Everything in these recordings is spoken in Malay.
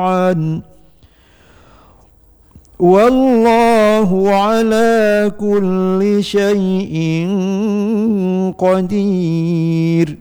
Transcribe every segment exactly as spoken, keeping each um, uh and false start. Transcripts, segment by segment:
Wallahu ala kulli syai'in qadir.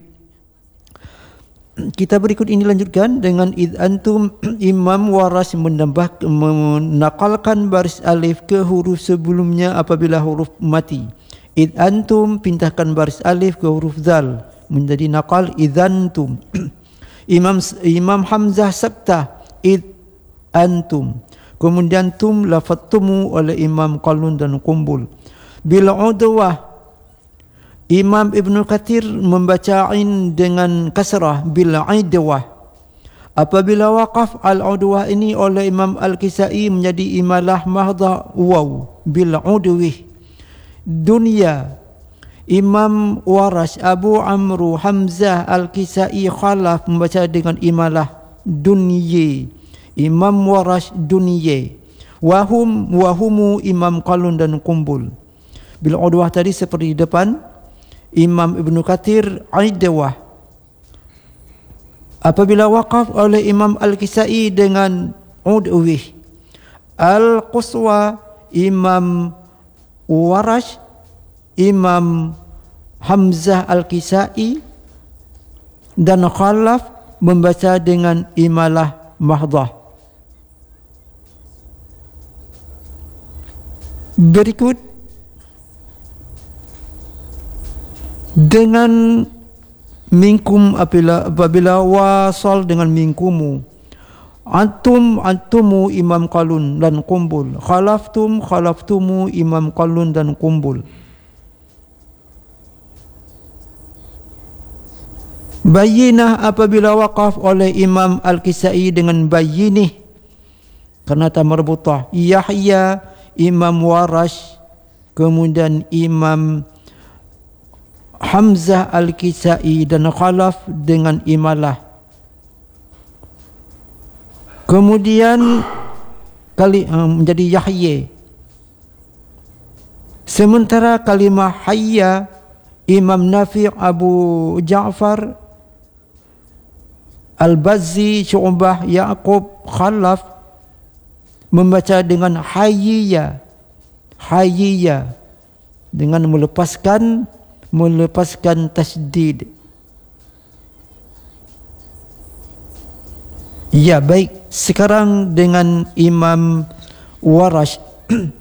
Kita berikut ini lanjutkan dengan id antum. Imam Waras menambah menakalkan baris alif ke huruf sebelumnya apabila huruf mati. Id antum pindahkan baris alif ke huruf zal menjadi nakal idzantum. Imam Imam Hamzah sabta id antum. Kemudian tum lafaz tumu oleh Imam Qalun dan Qumbul. Bil udwah Imam Ibnu Katsir membaca ain dengan kasrah bil idwah. Apabila waqaf al udwah ini oleh Imam Al-Kisai menjadi imalah mahdha waw bil udwih. Dunia Imam Warash, Abu Amru, Hamzah, Al-Kisai, Khalaf membaca dengan imalah dunye. Imam Warash dunye. Wahum wahumu Imam Qalun dan Qumbul. Bil udwah tadi seperti di depan. Imam Ibnu Katsir idwah. Apabila waqaf oleh Imam Al-Kisai dengan udwih. Al-Quswa Imam Warash, Imam Hamzah Al-Kisai dan Khalaf membaca dengan imalah mahdhah. Berikut dengan minkum apabila, apabila wasal dengan minkumu. Antum antumu Imam Qalun dan Qumbul. Khalaftum khalaftumu Imam Qalun dan Qumbul. Bayyinah apabila waqaf oleh Imam Al-Kisai dengan bayyinih karena tak marbutah. Yahya Imam Warash, kemudian Imam Hamzah Al-Kisai dan Khalaf dengan imalah. Kemudian kali um, menjadi Yahya. Sementara kalimah hayya Imam Nafi', Abu Ja'far, Al-Bazzi, Syu'bah, Ya'qub, Khalaf membaca dengan hayya. Hayya dengan melepaskan melepaskan tasdid. Ya, baik. Sekarang dengan Imam Warash